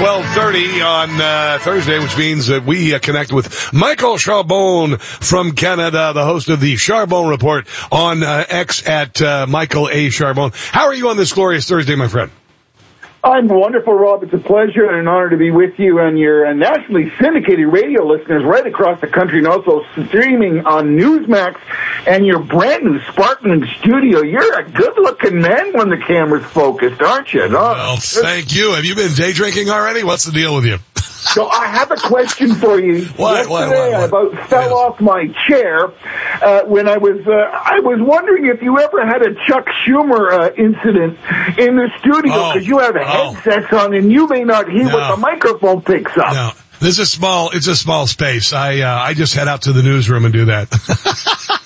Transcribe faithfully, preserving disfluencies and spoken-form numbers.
twelve thirty on uh, Thursday, which means that we uh, connect with Michael Charbon from Canada, the host of the Charbon Report on uh, X at uh, Michael A. Charbon. How are you on this glorious Thursday, my friend? I'm wonderful, Rob. It's a pleasure and an honor to be with you and your uh, nationally syndicated radio listeners right across the country, and also streaming on Newsmax and your brand new sparkling studio. You're a good-looking man when the camera's focused, aren't you? No? Well, thank you. Have you been day drinking already? What's the deal with you? So I have a question for you. What, Yesterday, what, what, what? I about fell yes. off my chair uh, when I was. Uh, I was wondering if you ever had a Chuck Schumer uh, incident in the studio, because oh, you have oh. headsets on and you may not hear no. what the microphone picks up. No, this is small. It's a small space. I uh, I just head out to the newsroom and do that.